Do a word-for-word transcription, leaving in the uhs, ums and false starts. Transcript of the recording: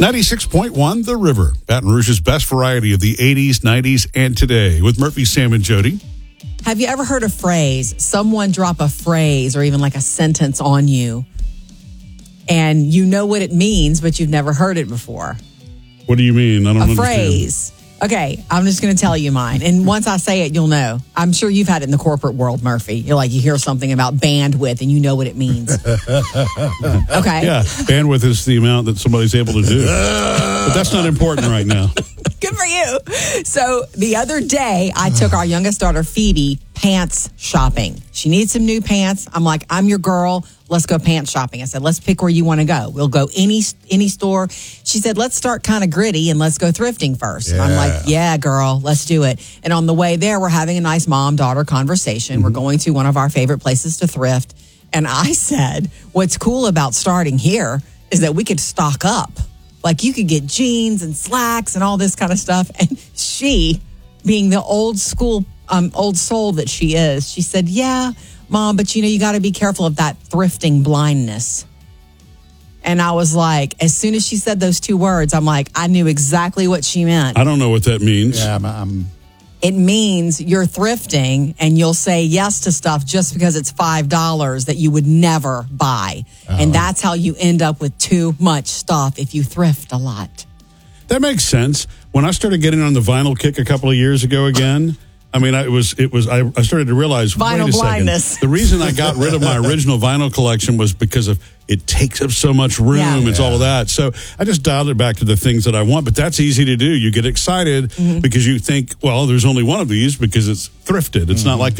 ninety-six point one The River, Baton Rouge's best variety of the eighties, nineties, and today. With Murphy, Sam, and Jody. Have you ever heard a phrase, someone drop a phrase or even like a sentence on you, and you know what it means, but you've never heard it before? What do you mean? I don't a understand. phrase. Okay, I'm just going to tell you mine. And once I say it, you'll know. I'm sure you've had it in the corporate world, Murphy. You're like, you hear something about bandwidth and you know what it means. Okay. Yeah, bandwidth is the amount that somebody's able to do. But that's not important right now. Good for you. So the other day, I took our youngest daughter, Phoebe, pants shopping. She needs some new pants. I'm like, I'm your girl. Let's go pants shopping. I said, let's pick where you want to go. We'll go any any store. She said, let's start kind of gritty and let's go thrifting first. Yeah. And I'm like, yeah, girl, let's do it. And on the way there, we're having a nice mom-daughter conversation. Mm-hmm. We're going to one of our favorite places to thrift. And I said, what's cool about starting here is that we could stock up. Like you could get jeans and slacks and all this kind of stuff. And she, being the old school, um, old soul that she is, she said, yeah, Mom, but you know, you got to be careful of that thrifting blindness. And I was like, as soon as she said those two words, I'm like, I knew exactly what she meant. I don't know what that means. Yeah, I'm, I'm It means you're thrifting and you'll say yes to stuff just because it's five dollars that you would never buy. Oh. And that's how you end up with too much stuff if you thrift a lot. That makes sense. When I started getting on the vinyl kick a couple of years ago again, I mean, I, it was, it was, I, I started to realize, Vinyl wait a blindness. second. The reason I got rid of my original vinyl collection was because of it takes up so much room. Yeah. It's all of that. So I just dialed it back to the things that I want. But that's easy to do. You get excited mm-hmm. because you think, well, there's only one of these because it's thrifted. It's mm-hmm. not like